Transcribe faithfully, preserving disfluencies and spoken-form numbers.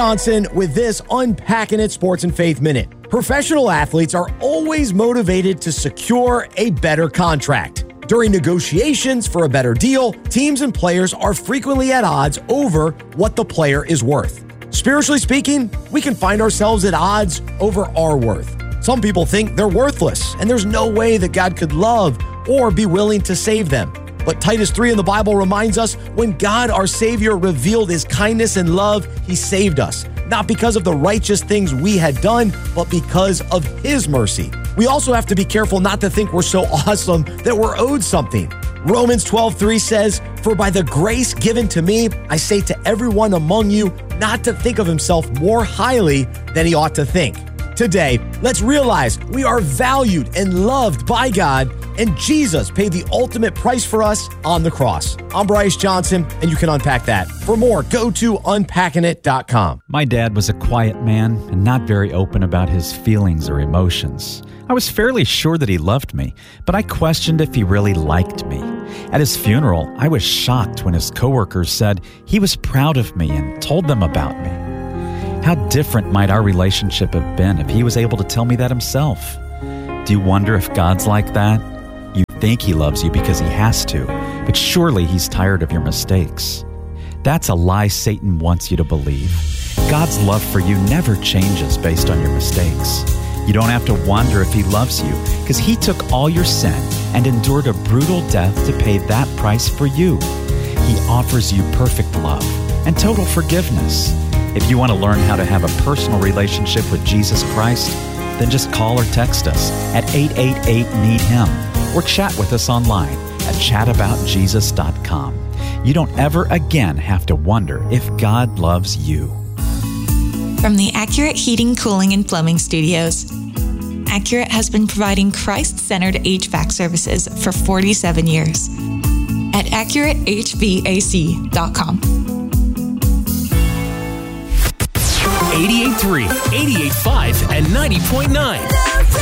Johnson with this Unpacking It Sports and Faith Minute. Professional athletes are always motivated to secure a better contract. During negotiations for a better deal, teams and players are frequently at odds over what the player is worth. Spiritually speaking, we can find ourselves at odds over our worth. Some people think they're worthless, and there's no way that God could love or be willing to save them. But Titus three in the Bible reminds us when God, our Savior, revealed his kindness and love, he saved us, not because of the righteous things we had done, but because of his mercy. We also have to be careful not to think we're so awesome that we're owed something. Romans twelve three says, "For by the grace given to me, I say to everyone among you not to think of himself more highly than he ought to think." Today, let's realize we are valued and loved by God, and Jesus paid the ultimate price for us on the cross. I'm Bryce Johnson, and you can unpack that. For more, go to unpacking it dot com. My dad was a quiet man and not very open about his feelings or emotions. I was fairly sure that he loved me, but I questioned if he really liked me. At his funeral, I was shocked when his coworkers said he was proud of me and told them about me. How different might our relationship have been if he was able to tell me that himself? Do you wonder if God's like that? You think he loves you because he has to, but surely he's tired of your mistakes. That's a lie Satan wants you to believe. God's love for you never changes based on your mistakes. You don't have to wonder if he loves you because he took all your sin and endured a brutal death to pay that price for you. He offers you perfect love and total forgiveness. If you want to learn how to have a personal relationship with Jesus Christ, then just call or text us at eight eight eight, need him or chat with us online at chat about jesus dot com. You don't ever again have to wonder if God loves you. From the Accurate Heating, Cooling, and Plumbing Studios, Accurate has been providing Christ-centered H V A C services for forty-seven years at accurate h v a c dot com. eighty-eight point three, eighty-eight point five, and ninety point nine.